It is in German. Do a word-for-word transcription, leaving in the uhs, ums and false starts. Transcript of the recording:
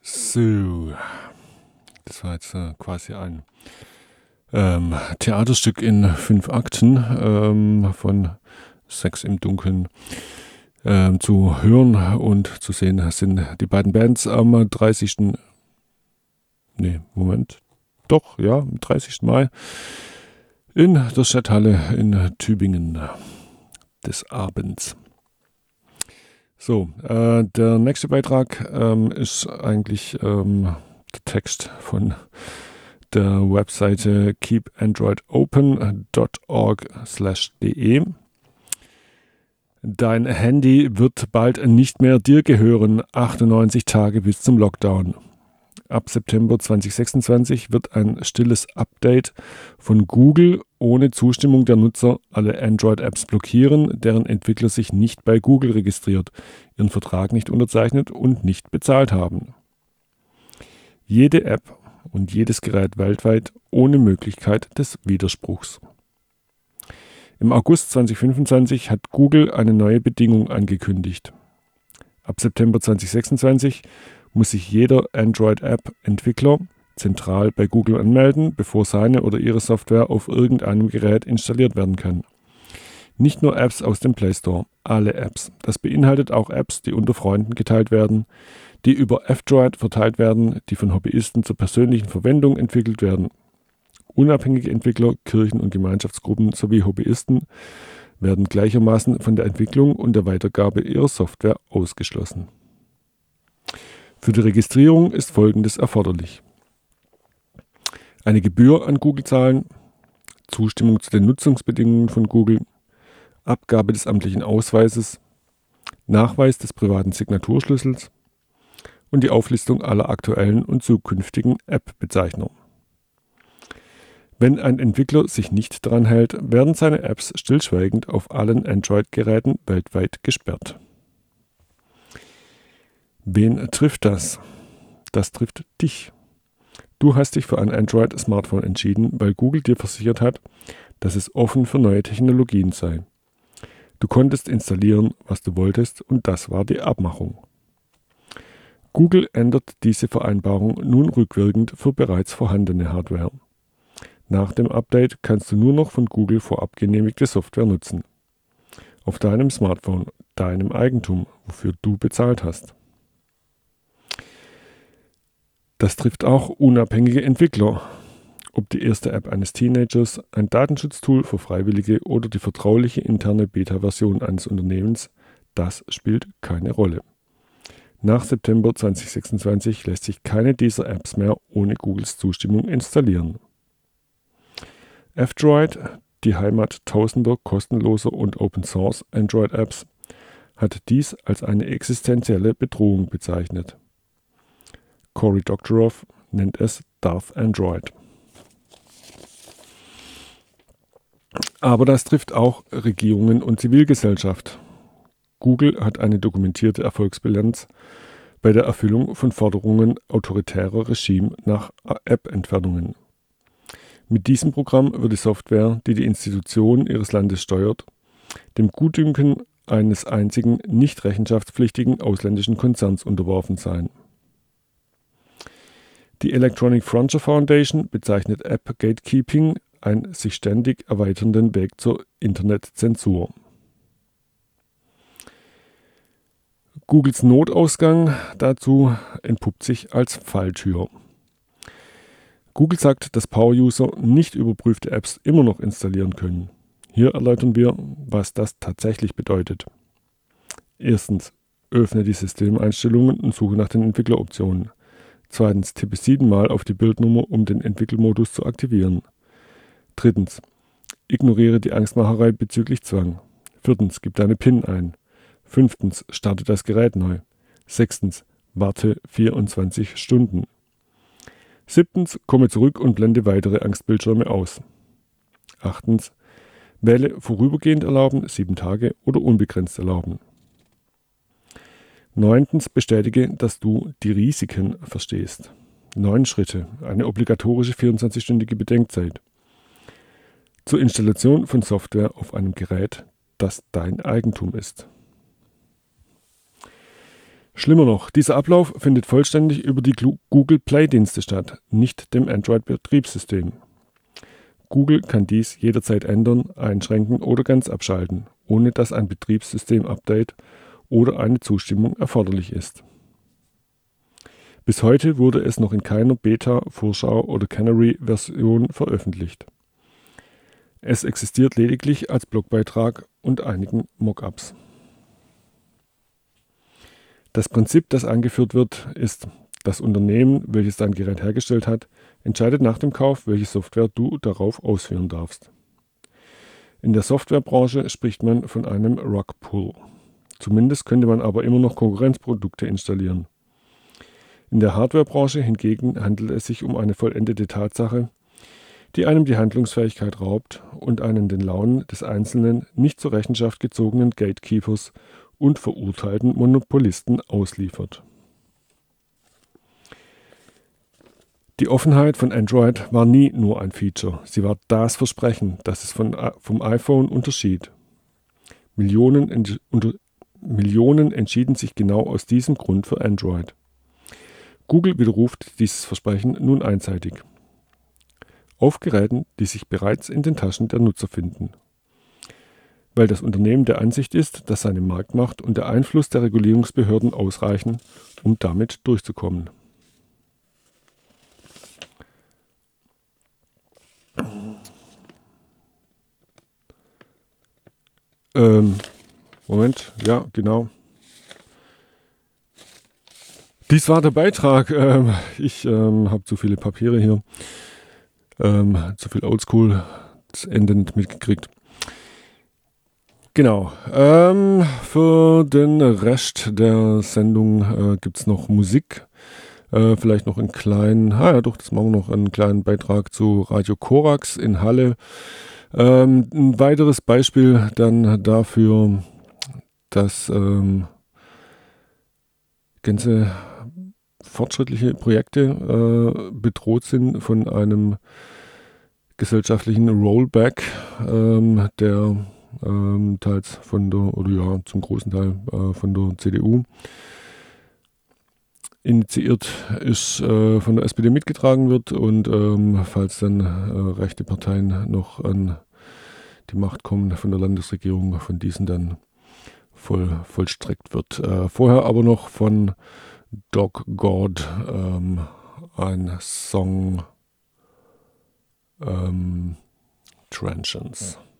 So, das war jetzt äh, quasi ein ähm, Theaterstück in fünf Akten ähm, von Sex im Dunkeln ähm, zu hören und zu sehen. Das sind die beiden Bands am dreißigsten Nee, Moment. Doch, ja, am dreißigsten Mai in der Stadthalle in Tübingen des Abends. So, äh, der nächste Beitrag ähm, ist eigentlich ähm, der Text von der Webseite keep android open dot org slash de. Dein Handy wird bald nicht mehr dir gehören, achtundneunzig Tage bis zum Lockdown. Ab September zweitausendsechsundzwanzig wird ein stilles Update von Google ohne Zustimmung der Nutzer alle Android-Apps blockieren, deren Entwickler sich nicht bei Google registriert, ihren Vertrag nicht unterzeichnet und nicht bezahlt haben. Jede App und jedes Gerät weltweit ohne Möglichkeit des Widerspruchs. Im August zweitausendfünfundzwanzig hat Google eine neue Bedingung angekündigt. Ab September zweitausendsechsundzwanzig muss sich jeder Android-App-Entwickler zentral bei Google anmelden, bevor seine oder ihre Software auf irgendeinem Gerät installiert werden kann. Nicht nur Apps aus dem Play Store, alle Apps. Das beinhaltet auch Apps, die unter Freunden geteilt werden, die über F-Droid verteilt werden, die von Hobbyisten zur persönlichen Verwendung entwickelt werden. Unabhängige Entwickler, Kirchen und Gemeinschaftsgruppen sowie Hobbyisten werden gleichermaßen von der Entwicklung und der Weitergabe ihrer Software ausgeschlossen. Für die Registrierung ist Folgendes erforderlich: eine Gebühr an Google zahlen, Zustimmung zu den Nutzungsbedingungen von Google, Abgabe des amtlichen Ausweises, Nachweis des privaten Signaturschlüssels und die Auflistung aller aktuellen und zukünftigen App-Bezeichner. Wenn ein Entwickler sich nicht daran hält, werden seine Apps stillschweigend auf allen Android-Geräten weltweit gesperrt. Wen trifft das? Das trifft dich. Du hast dich für ein Android-Smartphone entschieden, weil Google dir versichert hat, dass es offen für neue Technologien sei. Du konntest installieren, was du wolltest, und das war die Abmachung. Google ändert diese Vereinbarung nun rückwirkend für bereits vorhandene Hardware. Nach dem Update kannst du nur noch von Google vorab genehmigte Software nutzen. Auf deinem Smartphone, deinem Eigentum, wofür du bezahlt hast. Das trifft auch unabhängige Entwickler. Ob die erste App eines Teenagers, ein Datenschutztool für Freiwillige oder die vertrauliche interne Beta-Version eines Unternehmens, das spielt keine Rolle. Nach September zweitausendsechsundzwanzig lässt sich keine dieser Apps mehr ohne Googles Zustimmung installieren. F-Droid, die Heimat tausender kostenloser und Open-Source Android-Apps, hat dies als eine existenzielle Bedrohung bezeichnet. Cory Doctorow nennt es Darth Android. Aber das trifft auch Regierungen und Zivilgesellschaft. Google hat eine dokumentierte Erfolgsbilanz bei der Erfüllung von Forderungen autoritärer Regime nach App-Entfernungen. Mit diesem Programm wird die Software, die die Institutionen ihres Landes steuert, dem Gutdünken eines einzigen nicht rechenschaftspflichtigen ausländischen Konzerns unterworfen sein. Die Electronic Frontier Foundation bezeichnet App Gatekeeping einen sich ständig erweiternden Weg zur Internetzensur. Googles Notausgang dazu entpuppt sich als Falltür. Google sagt, dass Power-User nicht überprüfte Apps immer noch installieren können. Hier erläutern wir, was das tatsächlich bedeutet. Erstens, öffne die Systemeinstellungen und suche nach den Entwickleroptionen. Zweitens, tippe siebenmal auf die Bildnummer, um den Entwickelmodus zu aktivieren. Drittens, ignoriere die Angstmacherei bezüglich Zwang. Viertens, gib deine PIN ein. Fünftens, starte das Gerät neu. Sechstens, warte vierundzwanzig Stunden. Siebtens, komme zurück und blende weitere Angstbildschirme aus. Achtens, wähle vorübergehend erlauben, sieben Tage oder unbegrenzt erlauben. Neuntens, bestätige, dass du die Risiken verstehst. Neun Schritte, eine obligatorische vierundzwanzigstündige Bedenkzeit. Zur Installation von Software auf einem Gerät, das dein Eigentum ist. Schlimmer noch, dieser Ablauf findet vollständig über die Google Play-Dienste statt, nicht dem Android-Betriebssystem. Google kann dies jederzeit ändern, einschränken oder ganz abschalten, ohne dass ein Betriebssystem-Update oder eine Zustimmung erforderlich ist. Bis heute wurde es noch in keiner Beta, Vorschau oder Canary-Version veröffentlicht. Es existiert lediglich als Blogbeitrag und einigen Mockups. Das Prinzip, das angeführt wird, ist, das Unternehmen, welches dein Gerät hergestellt hat, entscheidet nach dem Kauf, welche Software du darauf ausführen darfst. In der Softwarebranche spricht man von einem Rugpull. Zumindest könnte man aber immer noch Konkurrenzprodukte installieren. In der Hardwarebranche hingegen handelt es sich um eine vollendete Tatsache, die einem die Handlungsfähigkeit raubt und einen den Launen des einzelnen, nicht zur Rechenschaft gezogenen Gatekeepers und verurteilten Monopolisten ausliefert. Die Offenheit von Android war nie nur ein Feature, sie war das Versprechen, das es von, vom iPhone unterschied. Millionen, ent, unter, Millionen entschieden sich genau aus diesem Grund für Android. Google widerruft dieses Versprechen nun einseitig. Auf Geräten, die sich bereits in den Taschen der Nutzer finden. Weil das Unternehmen der Ansicht ist, dass seine Marktmacht und der Einfluss der Regulierungsbehörden ausreichen, um damit durchzukommen. Ähm, Moment, ja, genau. Dies war der Beitrag. Ähm, ich ähm, habe zu viele Papiere hier. Ähm, zu viel Oldschool, das Ende nicht mitgekriegt. Genau. Ähm, für den Rest der Sendung äh, gibt es noch Musik. Äh, vielleicht noch einen kleinen, ah ja doch, das machen wir noch, einen kleinen Beitrag zu Radio Korax in Halle. Ähm, ein weiteres Beispiel dann dafür, dass ähm, ganze fortschrittliche Projekte äh, bedroht sind von einem gesellschaftlichen Rollback, ähm, der ähm, teils von der, oder ja, zum großen Teil äh, von der C D U initiiert ist, äh, von der S P D mitgetragen wird und ähm, falls dann äh, rechte Parteien noch an die Macht kommen von der Landesregierung, von diesen dann voll, vollstreckt wird. Äh, vorher aber noch von Dog God ähm, ein Song ähm, Transients.